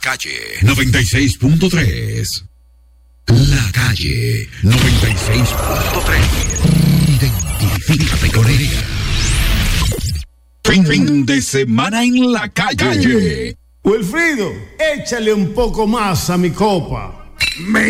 Calle 96.3. La Calle 96.3. Identifícate con ella. Fin de semana en la calle. Wilfrido, échale un poco más a mi copa.